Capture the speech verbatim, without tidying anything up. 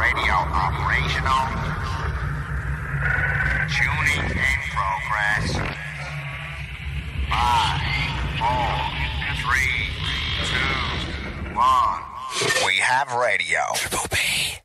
radio operational. Tuning in progress. Five, four, three, two, one. We have radio. Triple B.